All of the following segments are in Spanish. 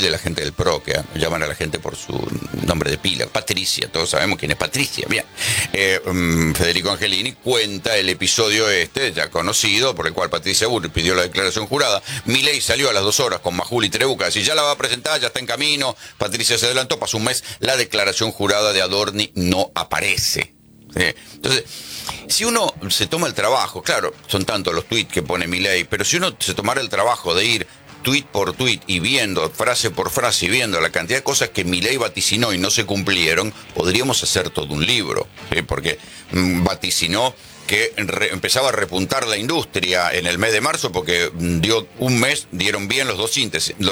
de la gente del PRO, que llaman a la gente por su nombre de pila, Patricia, todos sabemos quién es Patricia, bien. Federico Angelini cuenta el episodio ya conocido, por el cual Patricia Bullrich pidió la declaración jurada. Milei salió a las 2 horas con Majul y Trebuca, decir, ya la va a presentar, ya está en camino. Patricia se adelantó, pasó un mes, la declaración jurada de Adorni no aparece. Entonces, si uno se toma el trabajo, claro, son tantos los tuits que pone Milei, pero si uno se tomara el trabajo de ir tuit por tuit y viendo, frase por frase, y viendo la cantidad de cosas que Milei vaticinó y no se cumplieron, podríamos hacer todo un libro, ¿sí? Porque vaticinó que empezaba a repuntar la industria en el mes de marzo porque dieron bien los dos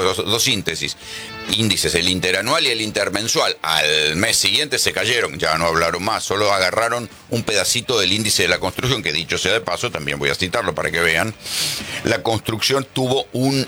índices, el interanual y el intermensual. Al mes siguiente se cayeron, ya no hablaron más, solo agarraron un pedacito del índice de la construcción, que dicho sea de paso, también voy a citarlo para que vean, la construcción tuvo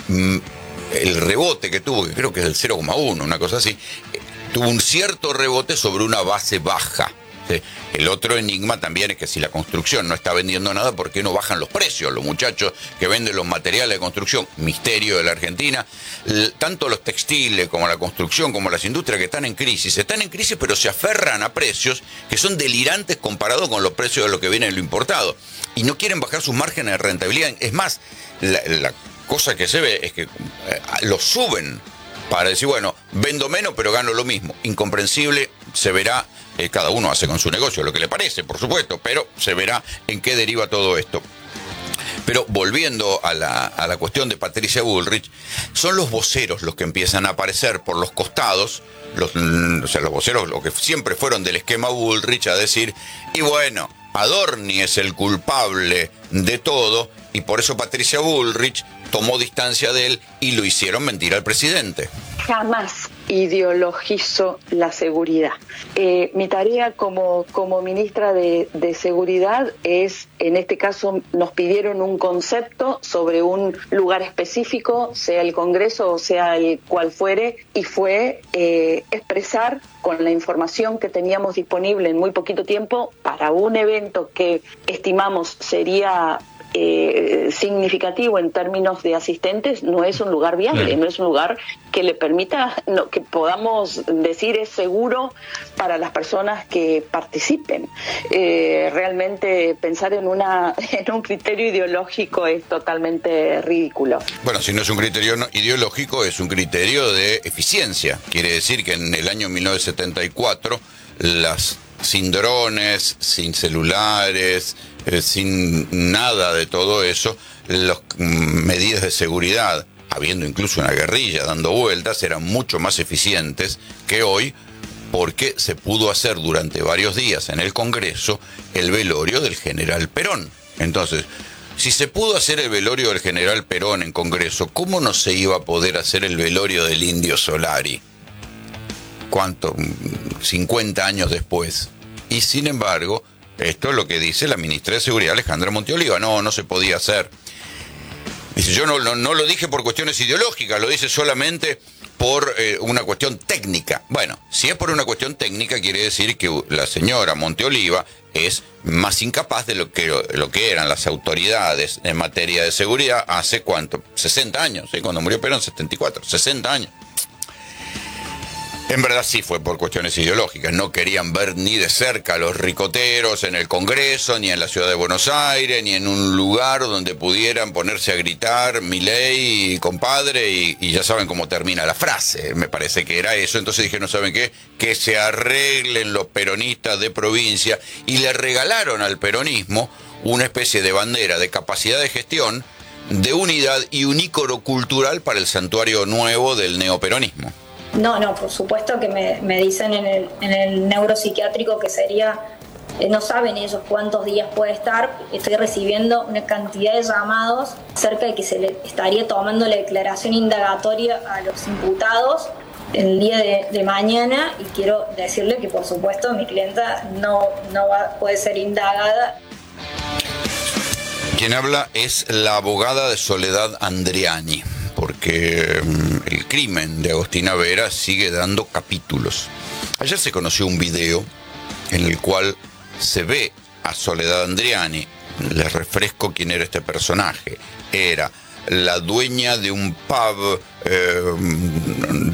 el rebote que tuvo, que creo que es del 0,1, una cosa así, tuvo un cierto rebote sobre una base baja. Sí. El otro enigma también es que si la construcción no está vendiendo nada, ¿por qué no bajan los precios? Los muchachos que venden los materiales de construcción, misterio de la Argentina, tanto los textiles como la construcción, como las industrias que están en crisis pero se aferran a precios que son delirantes comparados con los precios de lo que viene en lo importado. Y no quieren bajar sus márgenes de rentabilidad. Es más, la cosa que se ve es que los suben para decir, bueno, vendo menos pero gano lo mismo. Incomprensible, se verá. Cada uno hace con su negocio lo que le parece, por supuesto, pero se verá en qué deriva todo esto. Pero volviendo a la cuestión de Patricia Bullrich, son los voceros los que empiezan a aparecer por los costados, los voceros, los que siempre fueron del esquema Bullrich, a decir, y bueno, Adorni es el culpable de todo, y por eso Patricia Bullrich tomó distancia de él y lo hicieron mentir al presidente. Jamás ideologizo la seguridad. Mi tarea como ministra de Seguridad es, en este caso, nos pidieron un concepto sobre un lugar específico, sea el Congreso o sea el cual fuere, y fue expresar con la información que teníamos disponible en muy poquito tiempo para un evento que estimamos sería significativo en términos de asistentes, no es un lugar viable, no es un lugar que le permita, que podamos decir es seguro para las personas que participen. Realmente pensar en un criterio ideológico es totalmente ridículo. Bueno, si no es un criterio ideológico, es un criterio de eficiencia. Quiere decir que en el año 1974, sin drones, sin celulares, sin nada de todo eso, las medidas de seguridad, habiendo incluso una guerrilla dando vueltas, eran mucho más eficientes que hoy, porque se pudo hacer durante varios días en el Congreso el velorio del general Perón. Entonces, si se pudo hacer el velorio del general Perón en Congreso, ¿cómo no se iba a poder hacer el velorio del Indio Solari? ¿Cuánto? 50 años después. Y sin embargo, esto es lo que dice la ministra de Seguridad, Alejandra Monteoliva. No se podía hacer. Dice, yo no lo dije por cuestiones ideológicas, lo dice solamente por una cuestión técnica. Bueno, si es por una cuestión técnica, quiere decir que la señora Monteoliva es más incapaz de lo que eran las autoridades en materia de seguridad hace, ¿cuánto? 60 años, ¿sí? Cuando murió Perón, 74, 60 años. En verdad sí fue por cuestiones ideológicas. No querían ver ni de cerca a los ricoteros en el Congreso, ni en la ciudad de Buenos Aires, ni en un lugar donde pudieran ponerse a gritar Milei, compadre, y ya saben cómo termina la frase. Me parece que era eso. Entonces dije, ¿no saben qué? Que se arreglen los peronistas de provincia, y le regalaron al peronismo una especie de bandera de capacidad de gestión, de unidad y un ícono cultural para el santuario nuevo del neoperonismo. No, por supuesto que me dicen en el neuropsiquiátrico que sería, no saben ellos cuántos días puede estar. Estoy recibiendo una cantidad de llamados acerca de que se le estaría tomando la declaración indagatoria a los imputados el día de mañana, y quiero decirle que por supuesto mi clienta no puede ser indagada. Quien habla es la abogada de Soledad Andriani, porque el crimen de Agostina Vera sigue dando capítulos. Ayer se conoció un video en el cual se ve a Soledad Andriani. Les refresco quién era este personaje. Era la dueña de un pub